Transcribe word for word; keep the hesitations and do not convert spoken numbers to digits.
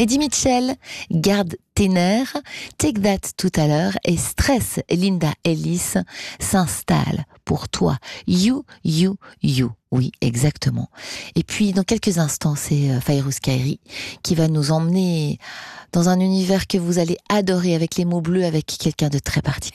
Eddie Mitchell, garde tes nerfs. Take That tout à l'heure. Et Stress, Linda Ellis s'installe pour toi. You, you, you. Oui, exactement. Et puis, dans quelques instants, c'est euh, Fayrouz Kairi qui va nous emmener dans un univers que vous allez adorer avec les mots bleus, avec quelqu'un de très particulier.